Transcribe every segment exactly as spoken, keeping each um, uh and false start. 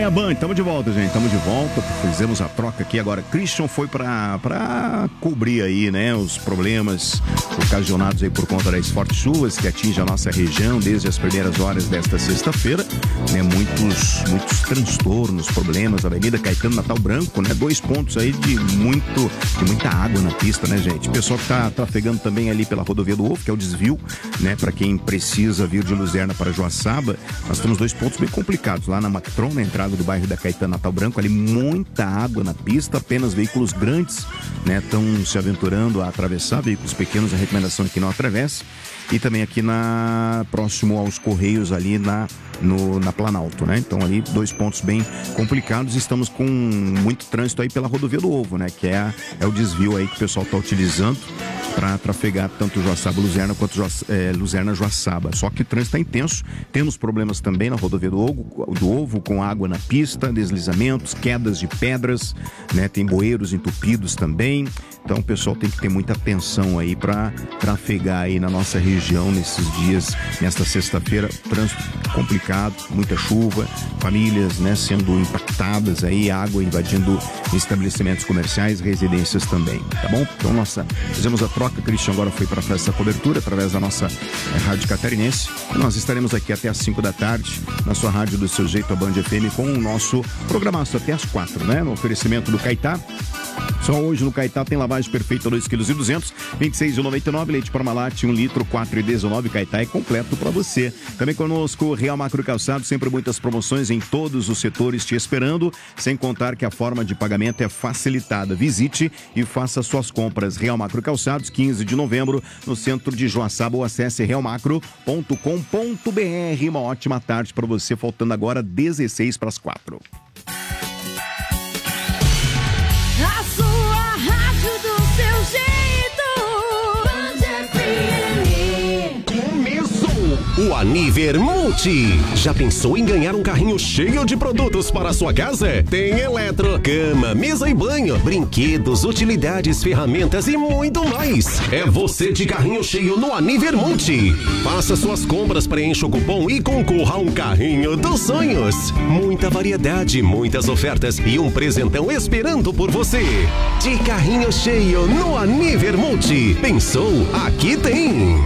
Manhã Band, estamos de volta, gente, estamos de volta, fizemos a troca aqui agora. Christian foi para para cobrir aí, né, os problemas ocasionados aí por conta das fortes chuvas que atingem a nossa região desde as primeiras horas desta sexta-feira, né, muitos, muitos transtornos, problemas, Avenida Caetano Natal Branco, né, dois pontos aí de muito, de muita água na pista, né, gente, o pessoal que tá trafegando também ali pela rodovia do Ovo, que é o desvio, né, para quem precisa vir de Luzerna para Joaçaba, nós temos dois pontos bem complicados, lá na Mactron, na entrada do bairro da Caetano Natal Branco, ali muita água na pista, apenas veículos grandes, né, estão se aventurando a atravessar, veículos pequenos, a recomendação é que não atravesse, e também aqui na, próximo aos Correios ali na, no, na Planalto, né, então ali dois pontos bem complicados, estamos com muito trânsito aí pela rodovia do Ovo, né, que é, é o desvio aí que o pessoal está utilizando para trafegar tanto Joaçaba Luzerna quanto Joaçaba, é, Luzerna Joaçaba. Só que o trânsito está intenso. Temos problemas também na rodovia do Ovo, do Ovo, com água na pista, deslizamentos, quedas de pedras, né? Tem bueiros entupidos também. Então o pessoal tem que ter muita atenção aí para trafegar aí na nossa região nesses dias, nesta sexta-feira. Trânsito complicado, muita chuva, famílias, né, sendo impactadas aí, água invadindo estabelecimentos comerciais, residências também, tá bom? Então nossa, fizemos a troca, Christian agora foi para essa cobertura através da nossa é, Rádio Catarinense. E nós estaremos aqui até às cinco da tarde, na sua rádio do seu jeito, a Band F M, com o nosso programaço até às quatro, né? No oferecimento do Caetá. Só hoje no Caetá tem lavagem perfeita dois quilos e duzentos, vinte e seis reais e noventa e nove centavos, leite Parmalat um litro, quatro reais e dezenove centavos. Caetá é completo para você. Também conosco Real Macro Calçados, sempre muitas promoções em todos os setores te esperando, sem contar que a forma de pagamento é facilitada. Visite e faça suas compras. Real Macro Calçados, quinze de novembro, no centro de Joaçaba, ou acesse real macro ponto com ponto b r. Uma ótima tarde para você, faltando agora dezesseis para as quatro. A sua rádio do seu jeito, Band F M. Começou o Aniver Multi. Já pensou em ganhar um carrinho cheio de produtos para a sua casa? Tem eletro, cama, mesa e banho, brinquedos, utilidades, ferramentas e muito mais. É você de carrinho cheio no Aniver Multi. Faça suas compras, preencha o cupom e concorra a um carrinho dos sonhos. Muita variedade, muitas ofertas e um presentão esperando por você. De carrinho cheio no Aniver Multi. Pensou? Aqui tem.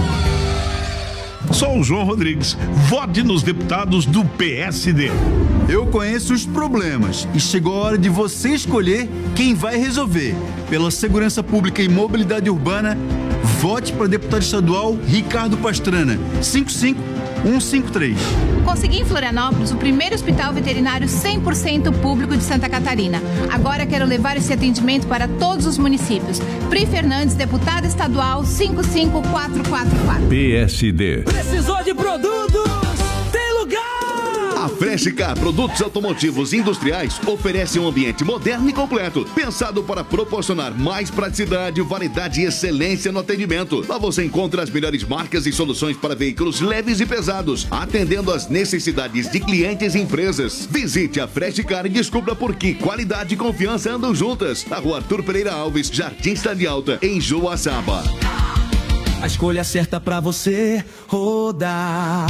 Sou o João Rodrigues. Vote nos deputados do P S D. Eu conheço os problemas e chegou a hora de você escolher quem vai resolver. Pela segurança pública e mobilidade urbana, vote para deputado estadual Ricardo Pastrana, cinco cinco um cinco três. Consegui em Florianópolis o primeiro hospital veterinário cem por cento público de Santa Catarina. Agora quero levar esse atendimento para todos os municípios. Pri Fernandes, deputada estadual, cinco cinco quatro quatro quatro. P S D. Precisou de produtos? Tem lugar! A Freshicar Produtos Automotivos Industriais oferece um ambiente moderno e completo, pensado para proporcionar mais praticidade, variedade e excelência no atendimento. Lá você encontra as melhores marcas e soluções para veículos leves e pesados, atendendo às necessidades de clientes e empresas. Visite a Freshicar e descubra por que qualidade e confiança andam juntas. Na rua Arthur Pereira Alves, Jardim Cidade Alta, em Joaçaba. A escolha certa pra você rodar.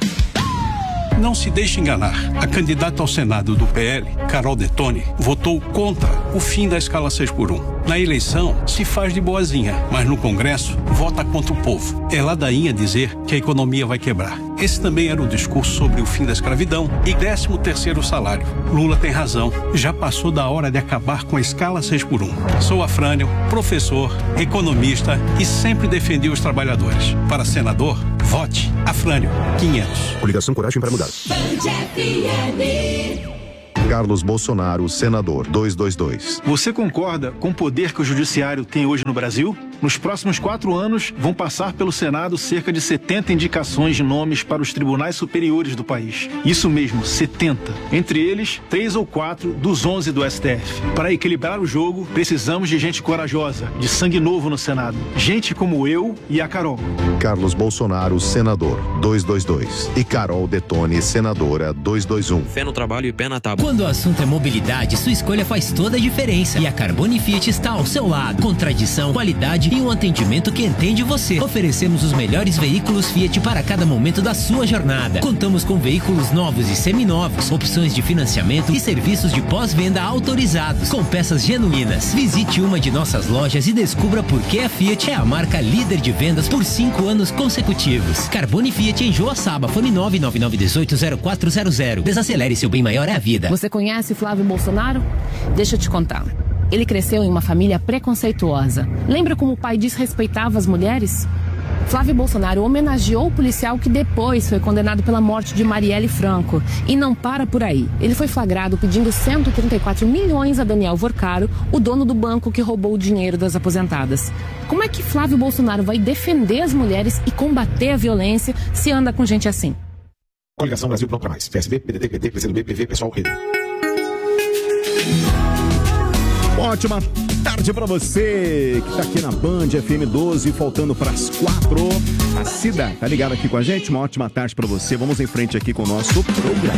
Não se deixe enganar. A candidata ao Senado do P L, Carol Detoni, votou contra o fim da escala seis por um. Na eleição, se faz de boazinha, mas no Congresso, vota contra o povo. É ladainha dizer que a economia vai quebrar. Esse também era o discurso sobre o fim da escravidão e décimo terceiro salário. Lula tem razão. Já passou da hora de acabar com a escala seis por um. Sou Afrânio, professor, economista e sempre defendi os trabalhadores. Para senador, vote Afrânio quinhentos. Coligação Coragem para Mudar. Carlos Bolsonaro, senador, duzentos e vinte e dois. Você concorda com o poder que o judiciário tem hoje no Brasil? Nos próximos quatro anos, vão passar pelo Senado cerca de setenta indicações de nomes para os tribunais superiores do país. Isso mesmo, setenta. Entre eles, três ou quatro dos onze do S T F. Para equilibrar o jogo, precisamos de gente corajosa, de sangue novo no Senado. Gente como eu e a Carol. Carlos Bolsonaro, senador, duzentos e vinte e dois. E Carol Detoni, senadora, duzentos e vinte e um. Fé no trabalho e pé na tábua. Quando o assunto é mobilidade, sua escolha faz toda a diferença. E a Carbone Fiat está ao seu lado. Com tradição, qualidade qualidade e um atendimento que entende você. Oferecemos os melhores veículos Fiat para cada momento da sua jornada. Contamos com veículos novos e seminovos, opções de financiamento e serviços de pós-venda autorizados, com peças genuínas. Visite uma de nossas lojas e descubra por que a Fiat é a marca líder de vendas por cinco anos consecutivos. Carbone Fiat em Joaçaba, fone nove nove nove um oito zero quatro zero zero. Desacelere, seu bem maior é a vida. Você conhece Flávio Bolsonaro? Deixa eu te contar. Ele cresceu em uma família preconceituosa. Lembra como o pai desrespeitava as mulheres? Flávio Bolsonaro homenageou o policial que depois foi condenado pela morte de Marielle Franco. E não para por aí. Ele foi flagrado pedindo cento e trinta e quatro milhões a Daniel Vorcaro, o dono do banco que roubou o dinheiro das aposentadas. Como é que Flávio Bolsonaro vai defender as mulheres e combater a violência se anda com gente assim? Coligação Brasil Pronto pra Mais. P S B, P D T, P T, P C do B, P V, Pessoal, Rede. Ótima tarde pra você que tá aqui na Band F M doze, faltando pras quatro. A Cida tá ligado aqui com a gente? Uma ótima tarde pra você. Vamos em frente aqui com o nosso programa.